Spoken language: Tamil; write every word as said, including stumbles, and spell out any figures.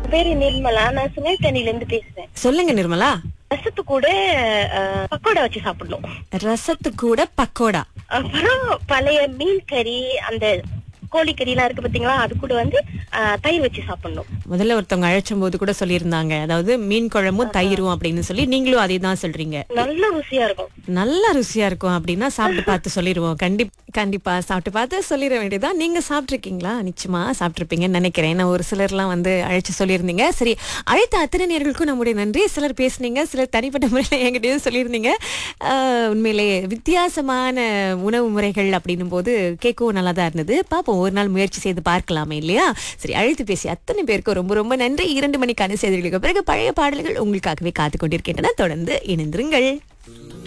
பேரு நிர்மலா. நான் சுனைத்தண்ணில இருந்து பேசுறேன். சொல்லுங்க நிர்மலா. ரசத்து கூட அஹ், பக்கோடா வச்சு சாப்பிடணும். ரசத்து கூட பக்கோடா. அப்புறம் பழைய மீன் கறி, அந்த கோழிக்கறி எல்லாம் இருக்கு பாத்தீங்களா, அது கூட வந்து அஹ், தயிர் வச்சு சாப்பிடணும். முதல்ல ஒருத்தவங்க அழைச்சும் போது கூட சொல்லியிருந்தாங்க, அதாவது மீன் குழம்பும் தயிரும் அப்படின்னு சொல்லி, நீங்களும் அதே தான் சொல்றீங்க. நல்ல ருசியா இருக்கும். நல்ல ருசியா இருக்கும் அப்படின்னா சாப்பிட்டு பார்த்து சொல்லிடுவோம். கண்டிப்பா கண்டிப்பா சாப்பிட்டு பார்த்து சொல்லிட வேண்டியதா. நீங்க சாப்பிட்டுருக்கீங்களா? நிச்சயமா சாப்பிட்டுருப்பீங்கன்னு நினைக்கிறேன். ஏன்னா ஒரு சிலர்லாம் வந்து அழைச்சு சொல்லியிருந்தீங்க. சரி, அழைத்த அத்தனை நேர்களுக்கும் நம்முடைய நன்றி. சிலர் பேசுனீங்க, சிலர் தனிப்பட்ட முறையில் என்கிட்டயும் சொல்லியிருந்தீங்க. ஆஹ், உண்மையிலேயே வித்தியாசமான உணவு முறைகள் அப்படின்னும் போது கேட்கவும் நல்லா தான் இருந்தது. பாப்போம், ஒரு நாள் முயற்சி செய்து பார்க்கலாமே இல்லையா? சரி, அழைத்து பேசி அத்தனை பேருக்கும் ரொம்ப ரொம்ப நன்றி. இரண்டு மணிக்கான செய்திகளுக்கு பிறகு பழைய பாடல்கள் உங்களுக்காகவே காத்து கொண்டிருக்கின்றன. தொடர்ந்து இணைந்திருங்கள்.